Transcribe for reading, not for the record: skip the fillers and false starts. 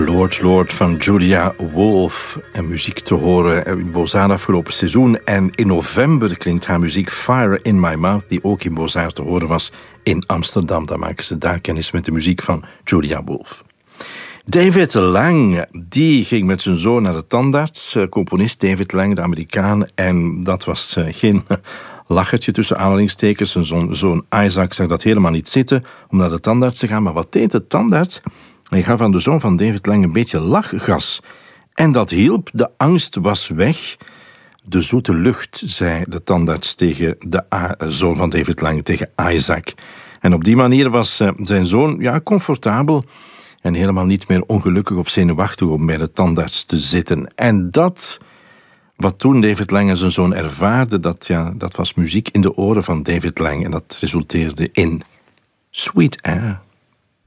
Lord van Julia Wolf. En muziek te horen in Bozaan afgelopen seizoen. En in november klinkt haar muziek Fire in My Mouth, die ook in Bozaan te horen was in Amsterdam. Dan maken ze daar kennis met de muziek van Julia Wolf. David Lang, die ging met zijn zoon naar de tandarts. Componist David Lang, de Amerikaan. En dat was geen lachertje tussen aanhalingstekens. Zijn zoon Isaac zag dat helemaal niet zitten om naar de tandarts te gaan. Maar wat deed de tandarts? Hij gaf aan de zoon van David Lang een beetje lachgas. En dat hielp, de angst was weg. De zoete lucht, zei de tandarts tegen de zoon van David Lang, tegen Isaac. En op die manier was zijn zoon comfortabel en helemaal niet meer ongelukkig of zenuwachtig om bij de tandarts te zitten. En dat, wat toen David Lang en zijn zoon ervaarden, dat was muziek in de oren van David Lang. En dat resulteerde in Sweet Air.